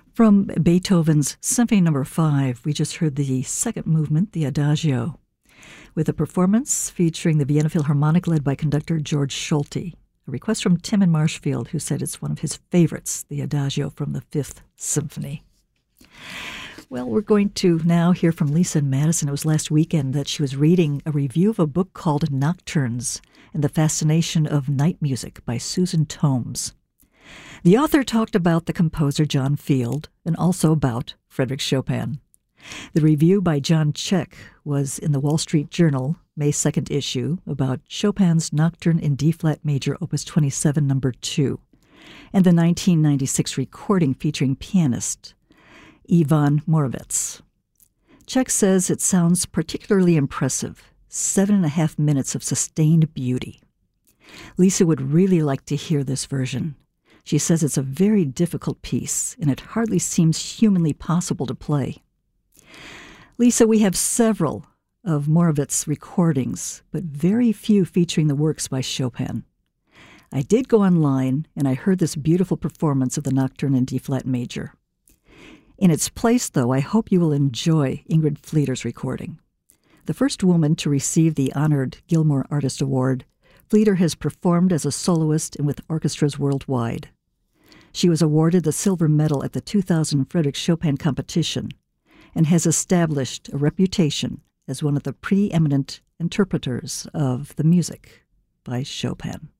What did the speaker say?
From Beethoven's Symphony No. 5, we just heard the second movement, the Adagio, with a performance featuring the Vienna Philharmonic led by conductor George Solti. A request from Tim in Marshfield, who said it's one of his favorites, the Adagio from the Fifth Symphony. Well, we're going to now hear from Lisa in Madison. It was last weekend that she was reading a review of a book called Nocturnes and the Fascination of Night Music by Susan Tomes. The author talked about the composer John Field and also about Frédéric Chopin. The review by John Czech was in the Wall Street Journal, May 2nd issue, about Chopin's Nocturne in D-flat major, Opus 27, No. 2, and the 1996 recording featuring pianist Ivan Moravec. Czech says it sounds particularly impressive, 7.5 minutes of sustained beauty. Lisa would really like to hear this version. She says it's a very difficult piece, and it hardly seems humanly possible to play. Lisa, we have several of Moravec's recordings, but very few featuring the works by Chopin. I did go online, and I heard this beautiful performance of the Nocturne in D-flat major. In its place, though, I hope you will enjoy Ingrid Fleeter's recording. The first woman to receive the honored Gilmore Artist Award, Fleeter has performed as a soloist and with orchestras worldwide. She was awarded the silver medal at the 2000 Frédéric Chopin competition and has established a reputation as one of the preeminent interpreters of the music by Chopin.